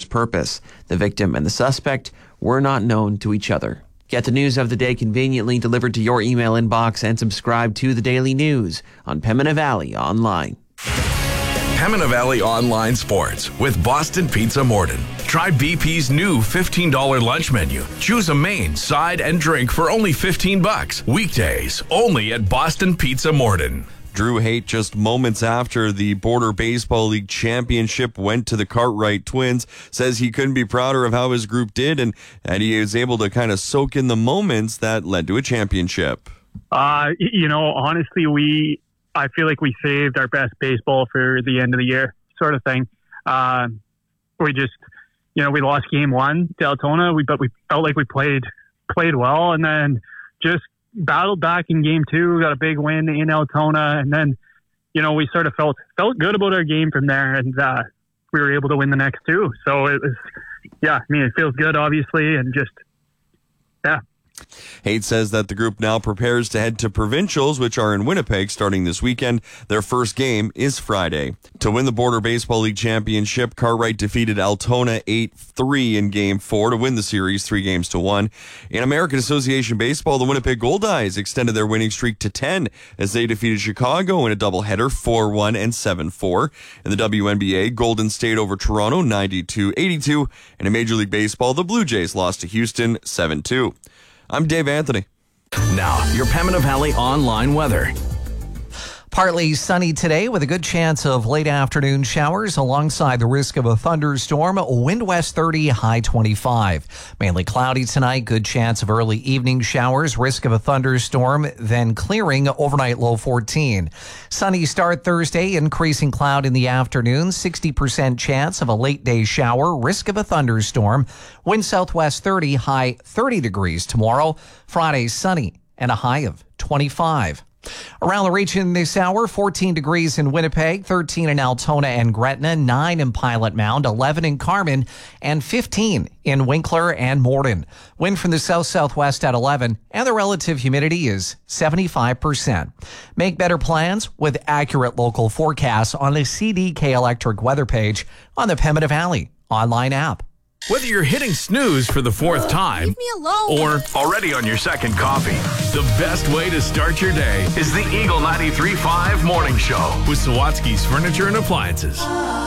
purpose. The victim and the suspect were not known to each other. Get the news of the day conveniently delivered to your email inbox and subscribe to the Daily News on Pembina Valley Online. Pembina Valley Online Sports with Boston Pizza Morden. Try BP's new $15 lunch menu. Choose a main, side, and drink for only $15. Weekdays, only at Boston Pizza Morden. Drew Haight, just moments after the Border Baseball League championship went to the Cartwright Twins, says he couldn't be prouder of how his group did and he was able to kind of soak in the moments that led to a championship. Honestly, I feel like we saved our best baseball for the end of the year sort of thing. We just, we lost game one to Altona, but we felt like we played well, and then just battled back in game two, got a big win in Altona, and then, we sort of felt good about our game from there, and we were able to win the next two. So it was, it feels good, obviously, and just, yeah. Haight says that the group now prepares to head to provincials, which are in Winnipeg starting this weekend. Their first game is Friday. To win the Border Baseball League championship, Cartwright defeated Altona 8-3 in Game 4 to win the series 3-1. In American Association Baseball, the Winnipeg Goldeyes extended their winning streak to 10 as they defeated Chicago in a doubleheader 4-1 and 7-4. In the WNBA, Golden State over Toronto 92-82. And in Major League Baseball, the Blue Jays lost to Houston 7-2. I'm Dave Anthony. Now, your Pembina Valley Online weather. Partly sunny today with a good chance of late afternoon showers alongside the risk of a thunderstorm. Wind west 30, high 25. Mainly cloudy tonight. Good chance of early evening showers. Risk of a thunderstorm, then clearing. Overnight low 14. Sunny start Thursday. Increasing cloud in the afternoon. 60% chance of a late day shower. Risk of a thunderstorm. Wind southwest 30, high 30 degrees tomorrow. Friday sunny and a high of 25. Around the region this hour, 14 degrees in Winnipeg, 13 in Altona and Gretna, 9 in Pilot Mound, 11 in Carman, and 15 in Winkler and Morden. Wind from the south-southwest at 11, and the relative humidity is 75%. Make better plans with accurate local forecasts on the CDK Electric weather page on the Pembina Valley online app. Whether you're hitting snooze for the fourth time Leave me alone. or already on your second coffee, the best way to start your day is the Eagle 93.5 Morning Show with Sawatsky's Furniture and Appliances.